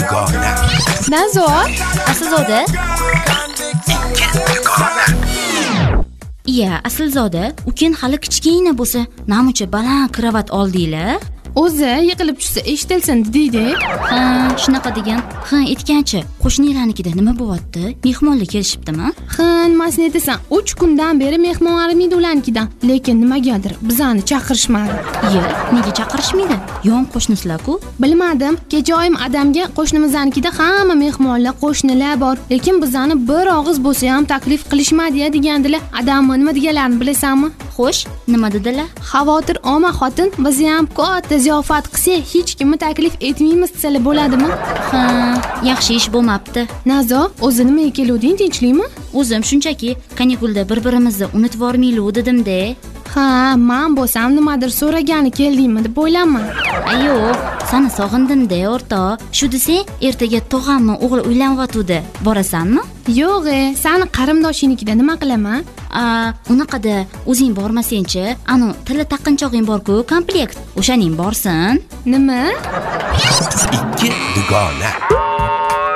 dugona. Nazo, Aslzoda? Iya, Aslzoda, ukang hali kichkina bo'lsa, namuncha baland kravat oldinglar? o'zi yiqilib tushsa eshitilsin dedingiz. Ha, shunaqa degan. Ha, aytgancha, qo'shnilarnikida nima bo'lyapti? Mehmonlar kelishibdimi? Ha, nimasini aytasan? 3 kundan beri mehmonlarim edi ularnikidan. Lekin nimagadir bizani chaqirishmadi. Iya, nega chaqirishmaydi? Yon qo'shnisizlar-ku? Bilmadim. Kecha oyim adamga qo'shnimiznikida hamma mehmonlar, qo'shnilar bor, lekin bizani bir og'iz bo'lsa ham taklif qilishmadi degandilar. Adammi nima deganlarini bilasanmi? Xo'sh, nima dedilar? Xavotir olma xotin, biz ham katta ziyofat qilsak, hech kimni taklif etmaymiz desalar bo'ladimi? Ha, yaxshi ish bo'lmabdi. Nazo, o'zi nimaga keluvding, tinchlikmi? O'zim shunchaki kanikulda bir-birimizni unutib vormaylik dedim-da. Ha, men bo'lsam nimadir so'ragani keldingmi deb o'ylayman. Yo'q, seni sog'indim-da, o'rtoq. Shu desang, ertaga tog'amni o'g'li uylanyapti. Borasanmi? Yo'q, seni qarindoshingnikida nima qilaman? Unaqada o'zing bormasang-chi, anu tilla taqinchog'ing bor-ku, komplekt. O'shaning borsin. Nima? 2 dugona.